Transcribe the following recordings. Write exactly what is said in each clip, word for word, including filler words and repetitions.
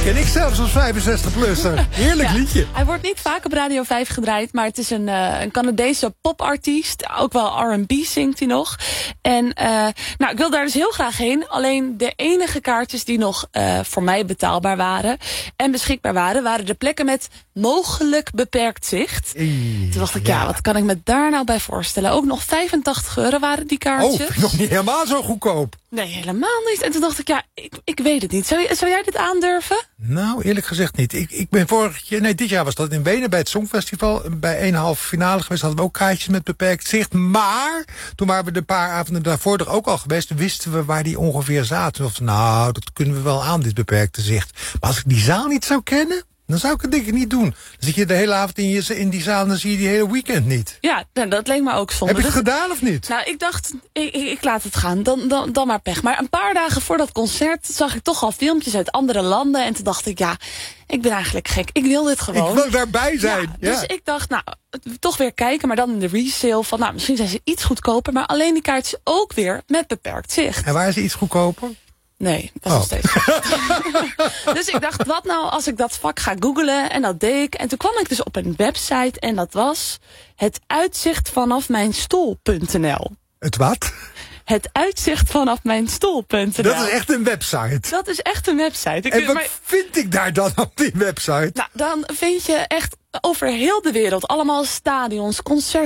ken ik zelfs als vijfenzestig-plusser. Heerlijk Ja, liedje. hij wordt niet vaak op Radio vijf gedraaid, maar het is een, uh, een Canadese popartiest. Ook wel R en B zingt hij nog. En uh, nou, ik wil daar dus heel graag heen. Alleen de enige kaartjes die nog uh, voor mij betaalbaar waren en beschikbaar waren, waren de plekken met mogelijk beperkt zicht. Eee, Toen dacht ik, ja. ja, wat kan ik me daar nou bij voorstellen? Ook nog vijfentachtig euro waren die kaartjes. Oh, nog niet helemaal zo goedkoop. Nee, helemaal niet. En toen dacht ik, ja, ik, ik weet het niet. Zou, zou jij dit aandurven? Nou, eerlijk gezegd niet. Ik, ik ben vorig jaar, nee, dit jaar was dat in Wenen bij het Songfestival. Bij een halve finale geweest hadden we ook kaartjes met beperkt zicht. Maar toen waren we de paar avonden daarvoor er ook al geweest. Toen wisten we waar die ongeveer zaten. Toen dachten we, nou, dat kunnen we wel aan, dit beperkte zicht. Maar als ik die zaal niet zou kennen, dan zou ik het denk ik niet doen. Dan zit je de hele avond in, je, in die zaal en dan zie je die hele weekend niet. Ja, nou, dat leek me ook zonde. Heb je het dus, gedaan of niet? Nou, ik dacht, ik, ik, ik laat het gaan. Dan, dan, dan maar pech. Maar een paar dagen voor dat concert zag ik toch al filmpjes uit andere landen. En toen dacht ik, ja, ik ben eigenlijk gek. Ik wil dit gewoon. Ik wil daarbij zijn. Ja, dus ja. ik dacht, nou, toch weer kijken. Maar dan in de resale van, nou, misschien zijn ze iets goedkoper. Maar alleen die kaartjes ook weer met beperkt zicht. En waar is ze iets goedkoper? Nee, dat is oh. nog steeds. Dus ik dacht, wat nou als ik dat vak ga googlen? En dat deed ik. En toen kwam ik dus op een website. En dat was het uitzicht vanaf mijn stoel punt n l. Het wat? Het uitzicht vanaf mijn stoel punt n l. Dat is echt een website. Dat is echt een website. Ik en wat maar, vind ik daar dan op die website? Nou, dan vind je echt over heel de wereld allemaal stadions,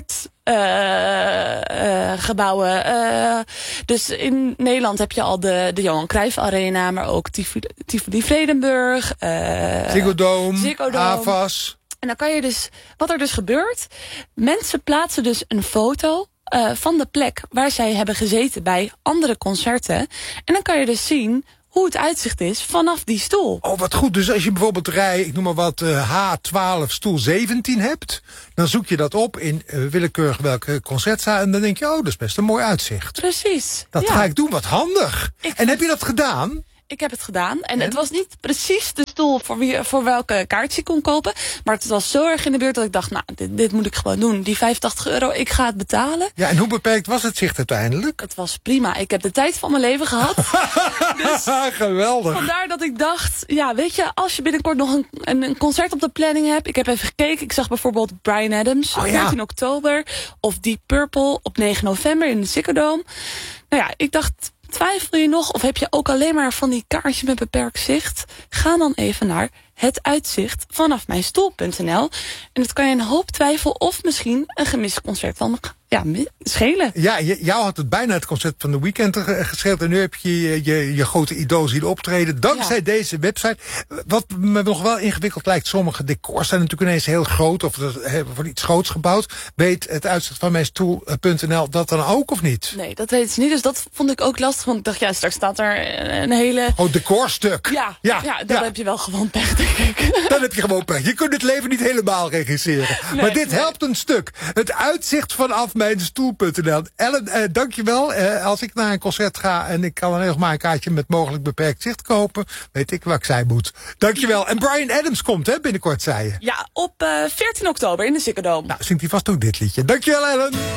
concertgebouwen. Uh, uh, uh, dus in Nederland heb je al de, de Johan Cruijff Arena, maar ook Tivoli Vredenburg. Uh, Ziggo Dome, Ziggo Dome. Avas. En dan kan je dus, wat er dus gebeurt, mensen plaatsen dus een foto uh, van de plek waar zij hebben gezeten bij andere concerten. En dan kan je dus zien hoe het uitzicht is vanaf die stoel. Oh, wat goed. Dus als je bijvoorbeeld rij, ik noem maar wat, uh, H twaalf stoel zeventien hebt, dan zoek je dat op in uh, willekeurig welke concertzaal en dan denk je, oh, dat is best een mooi uitzicht. Precies. Dat ja. ga ik doen, wat handig. Ik en heb je dat gedaan? Ik heb het gedaan. En, en het was niet precies de stoel voor, wie, voor welke kaart je kon kopen. Maar het was zo erg in de buurt dat ik dacht, nou, dit, dit moet ik gewoon doen. Die vijfentachtig euro, ik ga het betalen. Ja, en hoe beperkt was het zicht uiteindelijk? Het was prima. Ik heb de tijd van mijn leven gehad. Dus geweldig. Vandaar dat ik dacht, ja, weet je, als je binnenkort nog een, een, een concert op de planning hebt. Ik heb even gekeken. Ik zag bijvoorbeeld Bryan Adams op oh, ja. veertien oktober. Of Deep Purple op negen november in de Ziggo Dome. Nou ja, ik dacht, twijfel je nog of heb je ook alleen maar van die kaartjes met beperkt zicht? Ga dan even naar het uitzicht vanaf mijn stoel punt n l. En dat kan je een hoop twijfel of misschien een gemist concert van ja, schelen. Ja, jou had het bijna het concert van de Weeknd gescheeld. En nu heb je je, je, je grote idool zien optreden. Dankzij ja. deze website. Wat me nog wel ingewikkeld lijkt. Sommige decors zijn natuurlijk ineens heel groot. Of er wordt iets groots gebouwd. Weet het uitzicht van mijn stoel punt n l dat dan ook of niet? Nee, dat weten ze niet. Dus dat vond ik ook lastig. Want ik dacht, ja, straks staat er een hele... Oh, decorstuk. Ja, ja, ja dan ja. heb je wel gewoon pech, denk ik. Dan heb je gewoon pech. Je kunt het leven niet helemaal regisseren. Nee, maar dit nee. helpt een stuk. Het uitzicht vanaf mijn stoel punt n l. Ellen, eh, dankjewel. Eh, als ik naar een concert ga en ik kan dan nog maar een kaartje met mogelijk beperkt zicht kopen, weet ik wat ik zei moet. Dankjewel. En Bryan Adams komt, hè, binnenkort, zei je. Ja, op uh, veertien oktober in de Ziggo Dome. Nou, zingt hij vast ook dit liedje. Dankjewel, Ellen.